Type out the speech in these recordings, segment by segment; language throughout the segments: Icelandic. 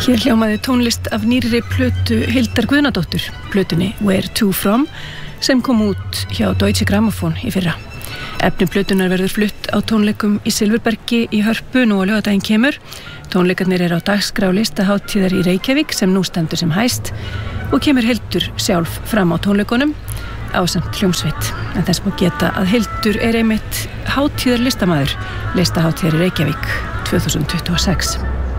Hér hljómaði tónlist af nýrri plötu Hildar Guðnadóttur, plötunni Where To From, sem kom út hjá Deutsche Grammophon í fyrra. Efni plötunar verður flutt á tónleikum í Silfurbergi í Hörpu nú á laugardaginn kemur. Tónleikarnir eru á dagskrá listahátíðar í Reykjavík sem nú stendur sem hæst og kemur Hildur sjálf fram á tónleikunum ásamt hljómsveit. En þess má geta að Hildur er einmitt hátíðarlistamaður listahátíðar í Reykjavík 2026.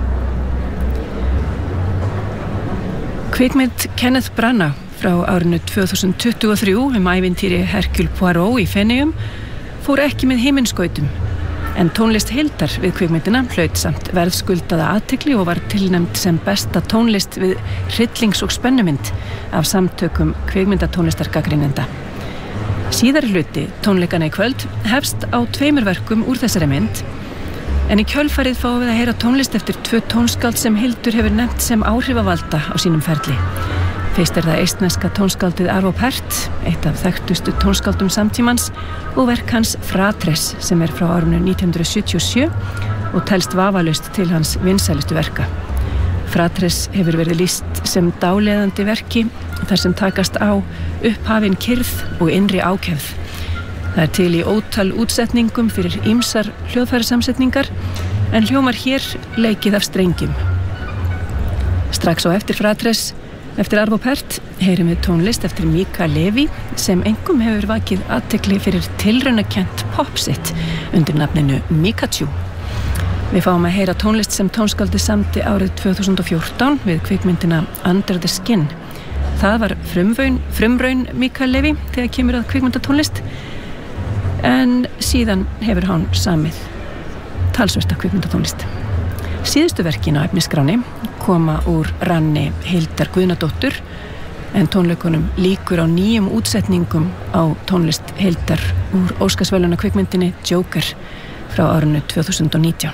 Kvikmynd Kenneth Branagh frá árinu 2023 ævintýri Hercule Poirot í Feneyjum fór ekki með himinskautum, en tónlist Hildar við kvikmyndina hlaut samt verðskuldaða athygli og var tilnefnd sem besta tónlist við hryllings- og spennumynd af samtökum kvikmyndatónlistargagnrýnenda. Síðari hluti tónleikana í kvöld hefst á 2 verkum úr þessari mynd, en í kjölfarið fáum við að heyra tónlist eftir 2 tónskáld sem Hildur hefur nefnt sem áhrifavalda á sínum ferli. Fyrst er það eistneska tónskáldið Arvo Pärt, eitt af þekktustu tónskáldum samtímans, og verk hans Fratres sem er frá árinu 1977 og telst vafalaust til hans vinsælustu verka. Fratres hefur verið lýst sem dáleiðandi verki þar sem takast á upphafin kyrrð og innri ákefð. Það er til í ótal útsetningum fyrir ýmsar hljóðfærasamsetningar, en hljómar hér leikið af strengjum. Strax á eftir Fratres, eftir Arvo Pärt, heyrum við tónlist eftir Mika Levi sem engum hefur vakið athygli fyrir tilraunakent popsitt undir nafninu Mikachu. Við fáum að heyra tónlist sem tónskáldið samdi árið 2014 við kvikmyndina Under the Skin. Það var frumraun Mika Levi þegar kemur að kvikmyndatónlist, en síðan hefur hann samið talsverta kvikmyndatónlist. Síðustu verkin á efnisskráni koma úr ranni Hildar Guðnadóttur, en tónleikunum lýkur á 9 útsetningum á tónlist Hildar úr Óskarsverðlauna kvikmyndinni Joker frá árinu 2019.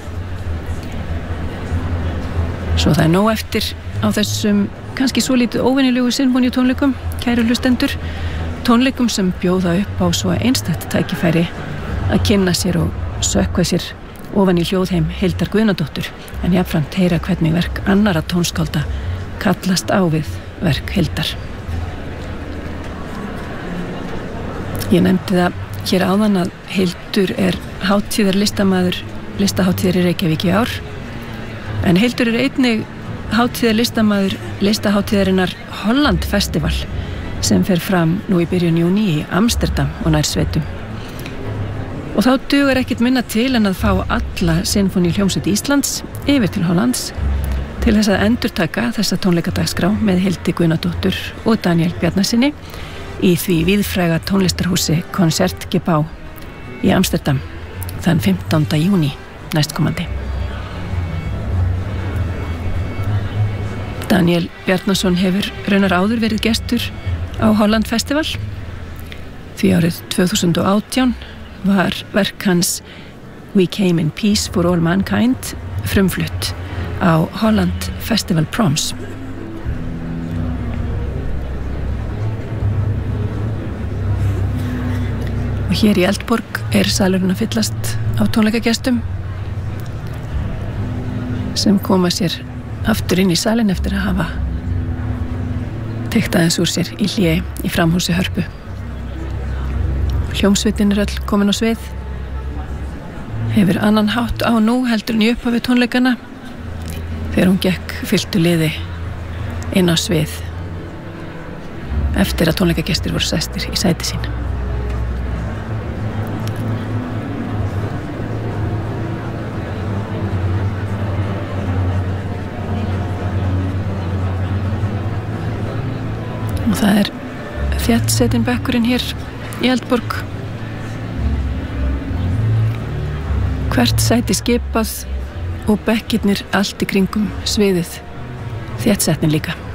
Svo það er nóg eftir á þessum kannski svolítið óvenjulegu sinfóníutónleikum, kæru hlustendur, tónleikum sem bjóða upp á svo einstakt tækifæri að kynna sér og sökkva sér ofan í hljóðheim Hildar Guðnadóttur, en jafnframt heyra hvernig verk annarra tónskálda kallast á við verk Hildar. Ég nefndi það hér áðan að Hildur er hátíðarlistamaður listahátíðar í Reykjavík í ár, en Hildur er einnig hátíðarlistamaður listahátíðarinnar Holland Festival sem fer fram nú í byrjun júní í Amsterdam og nærsveitum. Og þá dugar ekkert minna til en að fá alla sinfóníuhljómsveit Íslands yfir til Hollands til þess að endurtaka þessa tónleikadagskrá með Hildi Guðnadóttur og Daniel Bjarnasyni í því víðfræga tónlistarhúsi Concertgebouw í Amsterdam þann 15. júní næstkomandi. Daniel Bjarnason hefur raunar áður verið gestur á Holland Festival, því árið 2018 var verk hans We Came in Peace for All Mankind frumflutt á Holland Festival Proms. Og hér í Eldborg er salurinn að fyllast á tónleikagestum sem koma sér aftur inn í salinn eftir að hafa teygt aðeins úr sér í hléi í framhúsi Hörpu. Hljómsveitin er öll komin á svið, hefur annan hátt á nú heldur en í upphafi tónleikana þegar hún gekk fylltu liði inn á svið eftir að tónleikagestir voru sestir í sæti sín. Og það er þéttsetinn bekkurinn hér í Eldborg. Hvert sæti skipað og bekkirnir allt í kringum sviðið þéttsetnin líka.